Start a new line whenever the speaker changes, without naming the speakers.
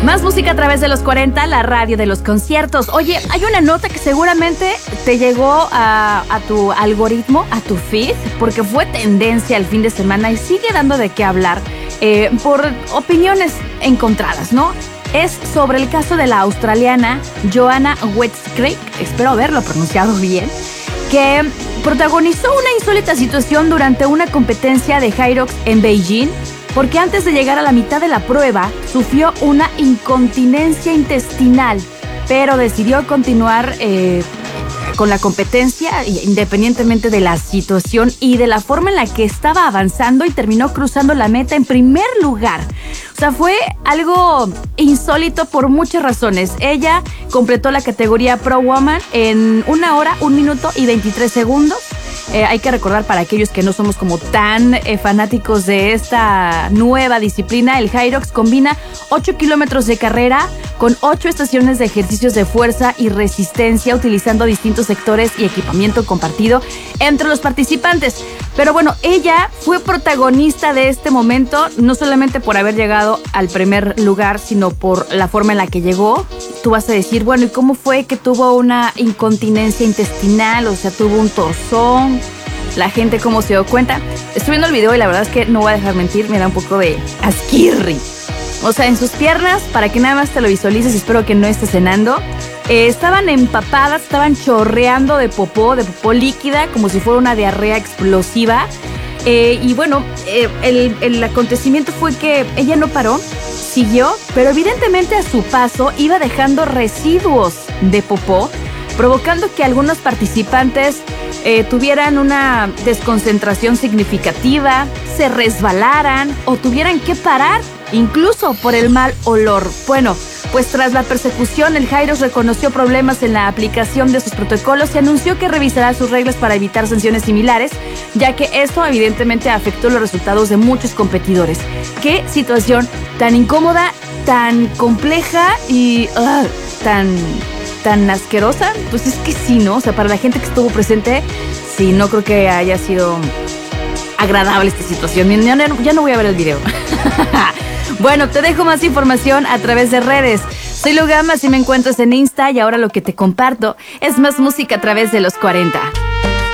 Más música a través de los 40, la radio de los conciertos. Oye, hay una nota que seguramente te llegó a tu algoritmo, a tu feed, porque fue tendencia el fin de semana y sigue dando de qué hablar por opiniones encontradas, ¿no? Es sobre el caso de la australiana Joanna Westcreek, espero haberlo pronunciado bien, que protagonizó una insólita situación durante una competencia de Hyrox en Beijing, porque antes de llegar a la mitad de la prueba sufrió una incontinencia intestinal, pero decidió continuar con la competencia independientemente de la situación y de la forma en la que estaba avanzando, y terminó cruzando la meta en primer lugar. O sea, fue algo insólito por muchas razones. Ella completó la categoría Pro Woman en 1 hora, 1 minuto y 23 segundos. Hay que recordar, para aquellos que no somos como tan fanáticos de esta nueva disciplina, el Hyrox combina 8 kilómetros de carrera con 8 estaciones de ejercicios de fuerza y resistencia, utilizando distintos sectores y equipamiento compartido entre los participantes. Pero bueno, ella fue protagonista de este momento, no solamente por haber llegado al primer lugar, sino por la forma en la que llegó. Tú vas a decir, bueno, ¿y cómo fue que tuvo una incontinencia intestinal? O sea, tuvo un tozón. La gente, ¿cómo se dio cuenta? Estoy viendo el video y la verdad es que no voy a dejar mentir, me da un poco de asquirri. O sea, en sus piernas, para que nada más te lo visualices, espero que no estés cenando, estaban empapadas, estaban chorreando de popó líquida, como si fuera una diarrea explosiva. Y bueno, el acontecimiento fue que ella no paró, siguió, pero evidentemente a su paso iba dejando residuos de popó, provocando que algunos participantes tuvieran una desconcentración significativa, se resbalaran o tuvieran que parar, incluso por el mal olor. Bueno, pues tras la persecución, el Hyrox reconoció problemas en la aplicación de sus protocolos y anunció que revisará sus reglas para evitar sanciones similares, ya que esto evidentemente afectó los resultados de muchos competidores. Qué situación tan incómoda, tan compleja y tan asquerosa. Pues es que sí, ¿no? O sea, para la gente que estuvo presente, sí, no creo que haya sido agradable esta situación. Ya no voy a ver el video. Bueno, te dejo más información a través de redes. Soy Lu Gama, así me encuentras en Insta, y ahora lo que te comparto es más música a través de los 40.